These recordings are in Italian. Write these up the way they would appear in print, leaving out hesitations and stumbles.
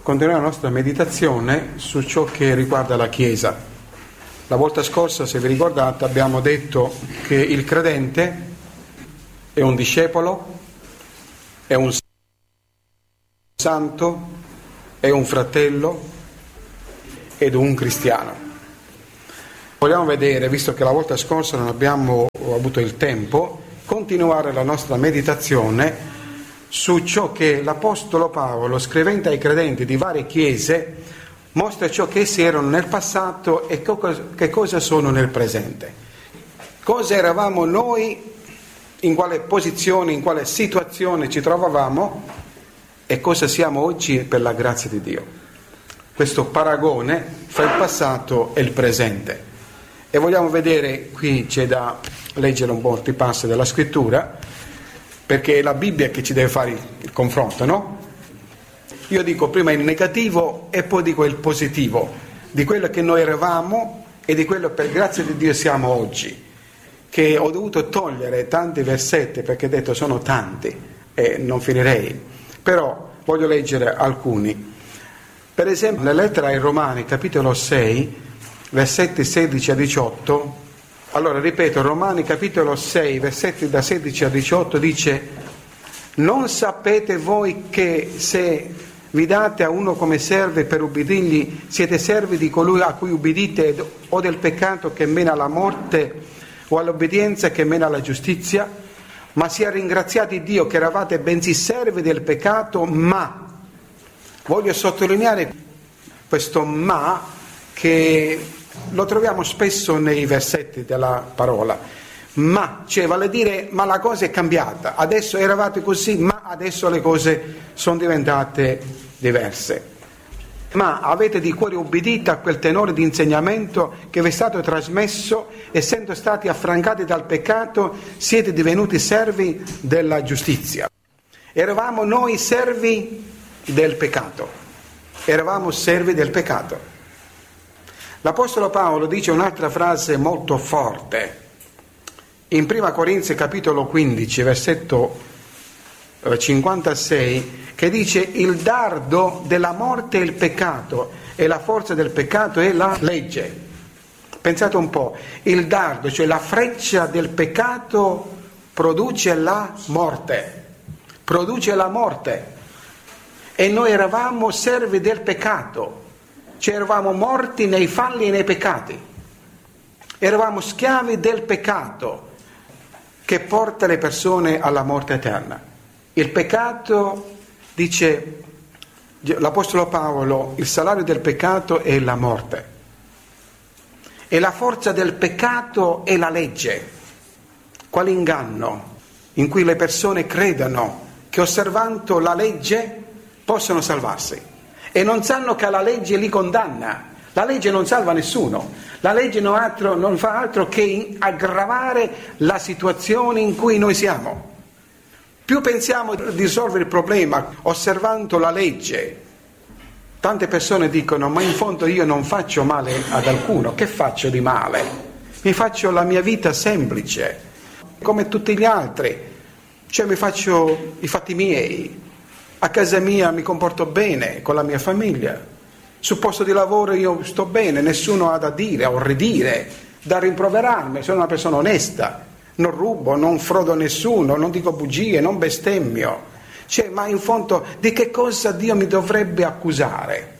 continuiamo la nostra meditazione su ciò che riguarda la Chiesa. La volta scorsa, se vi ricordate, abbiamo detto che il credente è un discepolo, è un santo, è un fratello ed un cristiano. Vogliamo vedere, visto che la volta scorsa non abbiamo avuto il tempo, continuare la nostra meditazione su ciò che l'Apostolo Paolo, scrivendo ai credenti di varie chiese, mostra ciò che essi erano nel passato e che cosa sono nel presente. Cosa eravamo noi, in quale posizione, in quale situazione ci trovavamo e cosa siamo oggi per la grazia di Dio. Questo paragone fra il passato e il presente. E vogliamo vedere, qui c'è da leggere un po' i passi della scrittura, perché è la Bibbia che ci deve fare il confronto, no? Io dico prima il negativo e poi dico il positivo, di quello che noi eravamo e di quello per grazia di Dio siamo oggi, che ho dovuto togliere tanti versetti perché ho detto sono tanti e non finirei, però voglio leggere alcuni. Per esempio nella lettera ai Romani, capitolo 6, versetti 16 a 18, allora ripeto, Romani capitolo 6, versetti da 16 a 18 dice: non sapete voi che se vi date a uno come serve per ubbidirgli, siete servi di colui a cui ubbidite, o del peccato che mena alla morte o all'obbedienza che mena alla giustizia? Ma sia ringraziati Dio che eravate bensì servi del peccato, ma voglio sottolineare questo ma, che lo troviamo spesso nei versetti della parola, ma, cioè vale a dire, ma la cosa è cambiata, adesso eravate così, ma adesso le cose sono diventate diverse. Ma avete di cuore ubbidito a quel tenore di insegnamento che vi è stato trasmesso, essendo stati affrancati dal peccato, siete divenuti servi della giustizia. Eravamo noi servi del peccato, eravamo servi del peccato. L'Apostolo Paolo dice un'altra frase molto forte in 1 Corinzi capitolo 15 versetto 56, che dice: il dardo della morte è il peccato e la forza del peccato è la legge. Pensate un po', il dardo, cioè la freccia del peccato, produce la morte, e noi eravamo servi del peccato. Cioè eravamo morti nei falli e nei peccati, eravamo schiavi del peccato che porta le persone alla morte eterna. Il peccato, dice l'Apostolo Paolo, il salario del peccato è la morte e la forza del peccato è la legge. Quale inganno in cui le persone credono che osservando la legge possono salvarsi. E non sanno che la legge li condanna. La legge non salva nessuno. La legge non fa altro che aggravare la situazione in cui noi siamo. Più pensiamo di risolvere il problema osservando la legge. Tante persone dicono: ma in fondo io non faccio male ad alcuno. Che faccio di male? Mi faccio la mia vita semplice, come tutti gli altri. Cioè mi faccio i fatti miei. A casa mia mi comporto bene con la mia famiglia, sul posto di lavoro io sto bene, nessuno ha da dire o ridire, da rimproverarmi, sono una persona onesta, non rubo, non frodo nessuno, non dico bugie, non bestemmio. Cioè, ma in fondo di che cosa Dio mi dovrebbe accusare?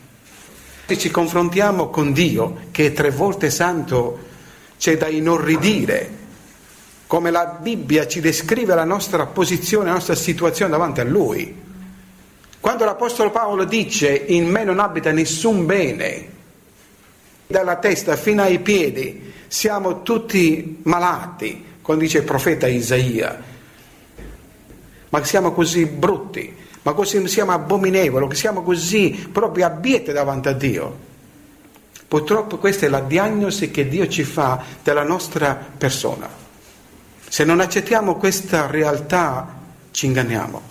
Se ci confrontiamo con Dio, che è 3 volte santo, c'è da inorridire, come la Bibbia ci descrive la nostra posizione, la nostra situazione davanti a Lui. Quando l'Apostolo Paolo dice: in me non abita nessun bene, dalla testa fino ai piedi siamo tutti malati, come dice il profeta Isaia, ma siamo così brutti, ma così siamo abominevoli, che siamo così proprio abbieti davanti a Dio. Purtroppo questa è la diagnosi che Dio ci fa della nostra persona. Se non accettiamo questa realtà ci inganniamo,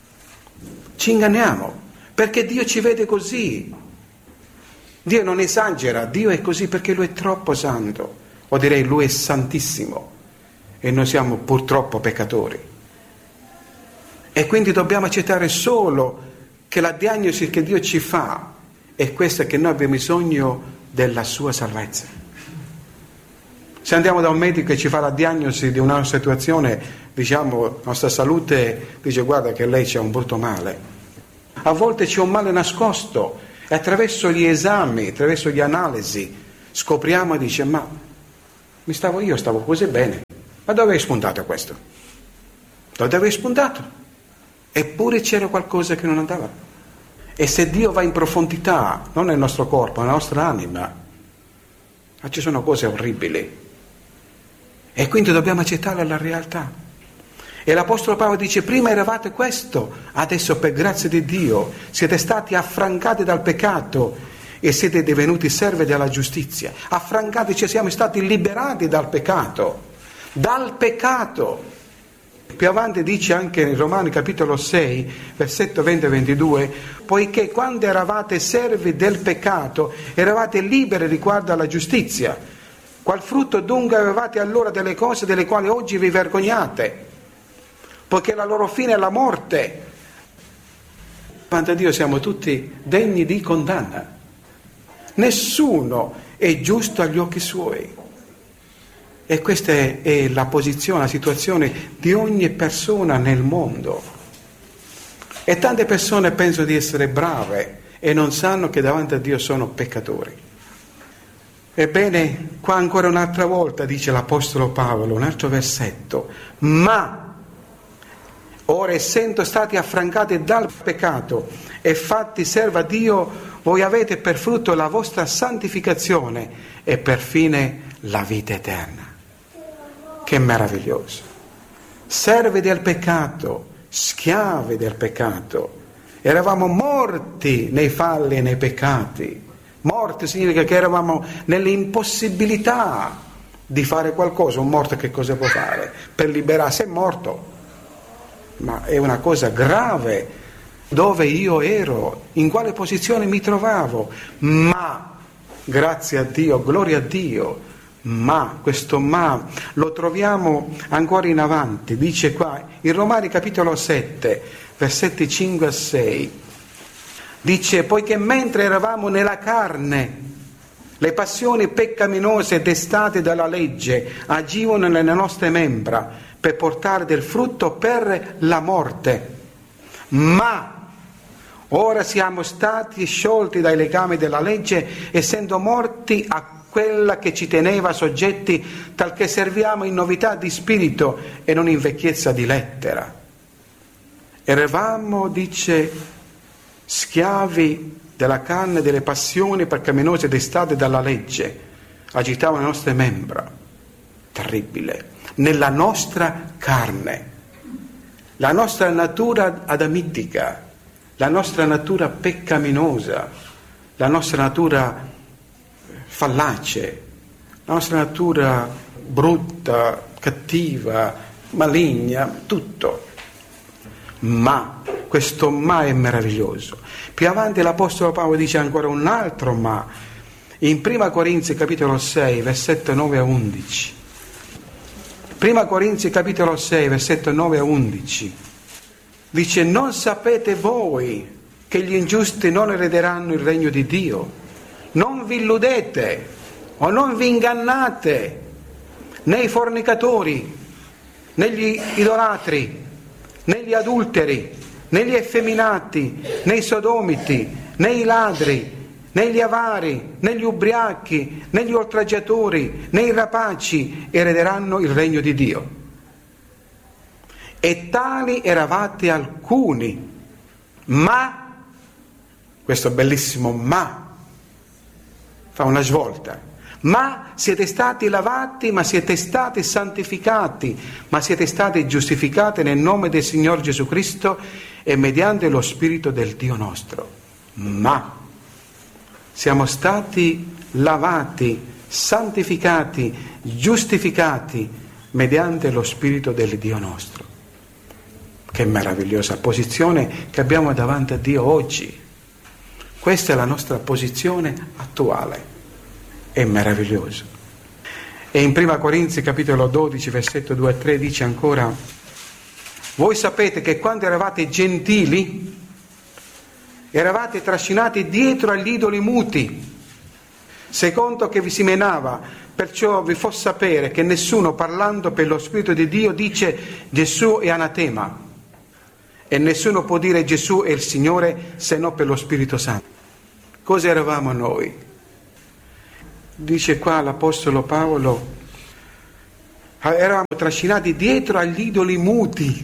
perché Dio ci vede così. Dio non esagera, Dio è così perché Lui è troppo santo, o direi Lui è santissimo e noi siamo purtroppo peccatori. E quindi dobbiamo accettare solo che la diagnosi che Dio ci fa è questa, che noi abbiamo bisogno della sua salvezza. Se andiamo da un medico e ci fa la diagnosi di una situazione, diciamo, la nostra salute dice guarda che lei c'ha un brutto male. A volte c'è un male nascosto e attraverso gli esami, attraverso gli analisi scopriamo e dice ma stavo così bene, ma dove hai spuntato questo? Dove avevi spuntato? Eppure c'era qualcosa che non andava. E se Dio va in profondità, non nel nostro corpo, nella nostra anima, ma ci sono cose orribili. E quindi dobbiamo accettare la realtà. E l'Apostolo Paolo dice: prima eravate questo, adesso per grazia di Dio siete stati affrancati dal peccato e siete divenuti servi della giustizia. Affrancati, cioè siamo stati liberati dal peccato. Dal peccato. Più avanti dice anche in Romani capitolo 6, versetto 20 e 22, poiché quando eravate servi del peccato eravate liberi riguardo alla giustizia. Qual frutto dunque avevate allora delle cose delle quali oggi vi vergognate? Poiché la loro fine è la morte. Davanti a Dio siamo tutti degni di condanna. Nessuno è giusto agli occhi suoi. E questa è la posizione, la situazione di ogni persona nel mondo. E tante persone pensano di essere brave e non sanno che davanti a Dio sono peccatori. Ebbene, qua ancora un'altra volta dice l'Apostolo Paolo, un altro versetto: ma ora, essendo stati affrancati dal peccato e fatti servi a Dio, voi avete per frutto la vostra santificazione e per fine la vita eterna. Che meraviglioso! Servi del peccato, schiavi del peccato. Eravamo morti nei falli e nei peccati. Morti significa che eravamo nelle impossibilità di fare qualcosa. Un morto che cosa può fare? Per liberarsi è morto. Ma è una cosa grave. Dove io ero, in quale posizione mi trovavo. Ma, grazie a Dio, gloria a Dio, ma, questo ma lo troviamo ancora in avanti, dice qua in Romani capitolo 7 versetti 5 a 6, dice: poiché mentre eravamo nella carne le passioni peccaminose destate dalla legge agivano nelle nostre membra per portare del frutto per la morte, ma ora siamo stati sciolti dai legami della legge, essendo morti a quella che ci teneva soggetti, talché serviamo in novità di spirito e non in vecchiezza di lettera. Eravamo, dice, schiavi della carne, delle passioni peccaminose destate dalla legge, agitavano le nostre membra. Terribile. Nella nostra carne, la nostra natura adamitica, la nostra natura peccaminosa, la nostra natura fallace, la nostra natura brutta, cattiva, maligna, tutto. Ma, questo ma è meraviglioso. Più avanti l'Apostolo Paolo dice ancora un altro ma, in 1 Corinzi capitolo 6, versetto 9 a 11. 1 Corinzi capitolo 6, versetto 9 a 11. Dice: non sapete voi che gli ingiusti non erederanno il regno di Dio? Non vi illudete o non vi ingannate, né i fornicatori, né gli idolatri, né gli adulteri, né gli effeminati, né i sodomiti, né i ladri, né gli avari, né gli ubriachi, né gli oltraggiatori, né i rapaci erederanno il regno di Dio. E tali eravate alcuni, ma, questo bellissimo ma, fa una svolta, ma siete stati lavati, ma siete stati santificati, ma siete stati giustificati nel nome del Signore Gesù Cristo e mediante lo Spirito del Dio nostro. Ma siamo stati lavati, santificati, giustificati mediante lo Spirito del Dio nostro. Che meravigliosa posizione che abbiamo davanti a Dio oggi. Questa è la nostra posizione attuale. È meraviglioso. E in 1 Corinzi capitolo 12 versetto 2 a 3 dice ancora: voi sapete che quando eravate gentili Eravate trascinati dietro agli idoli muti, secondo che vi si menava. Perciò vi fo sapere che nessuno, parlando per lo Spirito di Dio, dice Gesù è anatema, e nessuno può dire Gesù è il Signore se non per lo Spirito Santo. Cosa eravamo noi? Dice qua l'Apostolo Paolo, eravamo trascinati dietro agli idoli muti,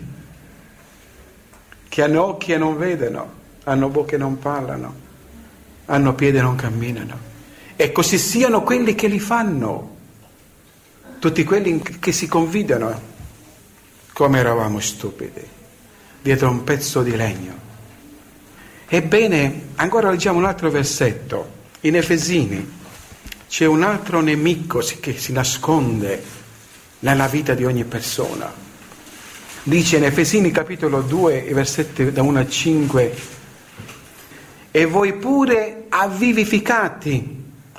che hanno occhi e non vedono, hanno bocche e non parlano, hanno piedi e non camminano. E così siano quelli che li fanno, tutti quelli che si convidano. Come eravamo stupidi, dietro un pezzo di legno. Ebbene, ancora leggiamo un altro versetto. In Efesini c'è un altro nemico che si nasconde nella vita di ogni persona. Dice in Efesini capitolo 2, versetti da 1 a 5, e voi pure avvivificati,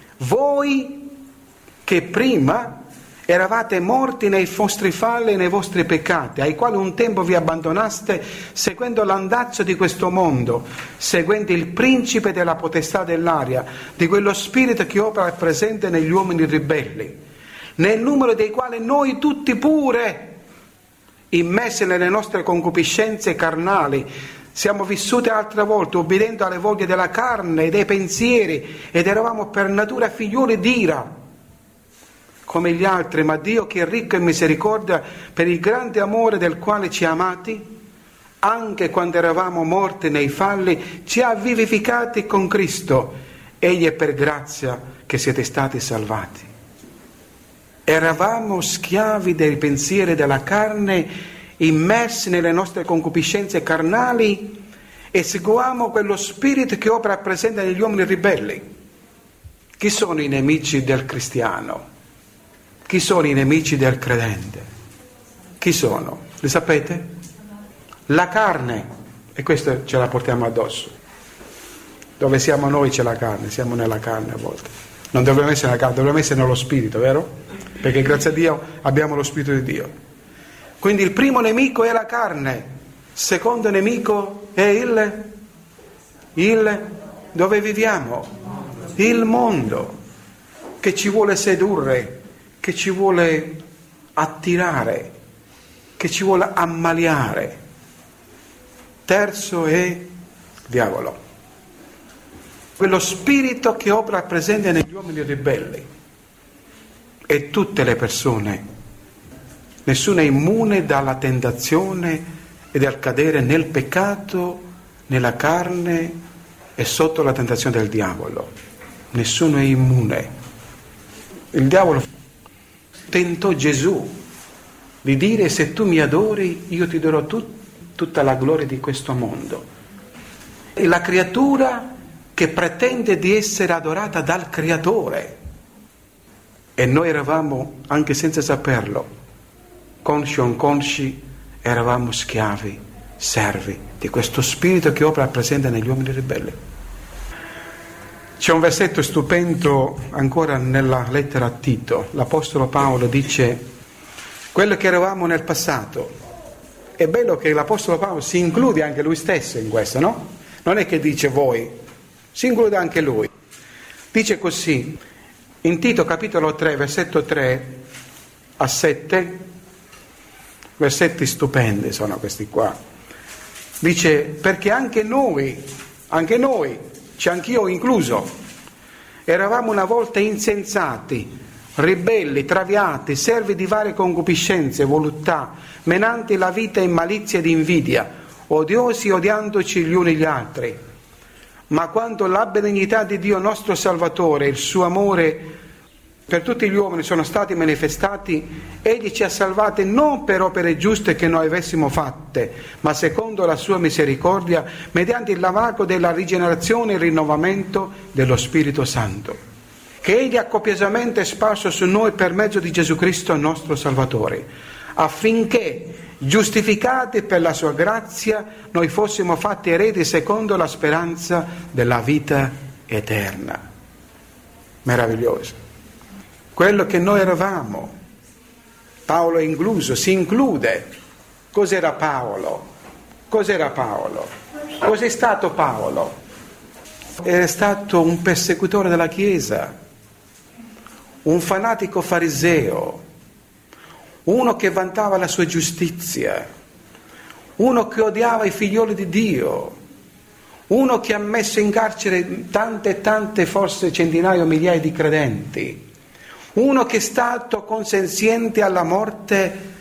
voi che prima eravate morti nei vostri falli e nei vostri peccati, ai quali un tempo vi abbandonaste seguendo l'andazzo di questo mondo, seguendo il principe della potestà dell'aria, di quello spirito che opera presente negli uomini ribelli, nel numero dei quali noi tutti pure, immersi nelle nostre concupiscenze carnali, siamo vissuti altre volte obbedendo alle voglie della carne e dei pensieri, ed eravamo per natura figlioli d'ira come gli altri, ma Dio, che è ricco in misericordia, per il grande amore del quale ci ha amati, anche quando eravamo morti nei falli, ci ha vivificati con Cristo. Egli è per grazia che siete stati salvati. Eravamo schiavi dei pensieri della carne, immersi nelle nostre concupiscenze carnali, e seguiamo quello spirito che opera presente negli uomini ribelli. Chi sono i nemici del cristiano? Chi sono i nemici del credente? Chi sono? Li sapete? La carne, e questa ce la portiamo addosso. Dove siamo noi c'è la carne, siamo nella carne a volte. Non dovremmo essere nella carne, dovremmo essere nello spirito, vero? Perché grazie a Dio abbiamo lo spirito di Dio. Quindi il primo nemico è la carne, il secondo nemico è il dove viviamo, il mondo, che ci vuole sedurre, che ci vuole attirare, che ci vuole ammaliare. Terzo è il diavolo, quello spirito che opera presente negli uomini ribelli. E tutte le persone, nessuno è immune dalla tentazione e dal cadere nel peccato, nella carne e sotto la tentazione del diavolo. Nessuno è immune. Il diavolo tentò Gesù di dire: se tu mi adori, io ti darò tutta la gloria di questo mondo. È la creatura che pretende di essere adorata dal Creatore. E noi eravamo, anche senza saperlo, consci o inconsci, eravamo schiavi, servi di questo spirito che opera presente negli uomini ribelli. C'è un versetto stupendo ancora nella lettera a Tito. L'Apostolo Paolo dice: quello che eravamo nel passato. È bello che l'Apostolo Paolo si include anche lui stesso in questo, no? Non è che dice voi, si include anche lui. Dice così, in Tito capitolo 3, versetto 3 a 7, versetti stupendi sono questi qua. Dice: perché anche noi, c'è anch'io incluso, eravamo una volta insensati, ribelli, traviati, servi di varie concupiscenze, voluttà, menanti la vita in malizia ed invidia, odiosi odiandoci gli uni gli altri. Ma quando la benignità di Dio nostro Salvatore e il suo amore per tutti gli uomini sono stati manifestati, egli ci ha salvati non per opere giuste che noi avessimo fatte, ma secondo la sua misericordia, mediante il lavaco della rigenerazione e il rinnovamento dello Spirito Santo, che egli ha copiosamente sparso su noi per mezzo di Gesù Cristo nostro Salvatore, affinché, giustificati per la sua grazia, noi fossimo fatti eredi secondo la speranza della vita eterna. Meraviglioso. Quello che noi eravamo, Paolo è incluso, si include. Cos'era Paolo? Cos'è stato Paolo? Era stato un persecutore della Chiesa, un fanatico fariseo, uno che vantava la sua giustizia, uno che odiava i figlioli di Dio, uno che ha messo in carcere tante, forse centinaia o migliaia di credenti, uno che è stato consenziente alla morte